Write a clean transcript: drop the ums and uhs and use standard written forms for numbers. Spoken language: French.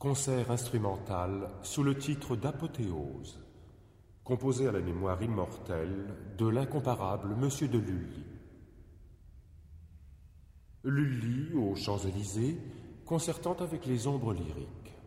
Concert instrumental sous le titre d'Apothéose, composé à la mémoire immortelle de l'incomparable Monsieur de Lully. Lully aux Champs-Élysées, concertant avec les ombres lyriques.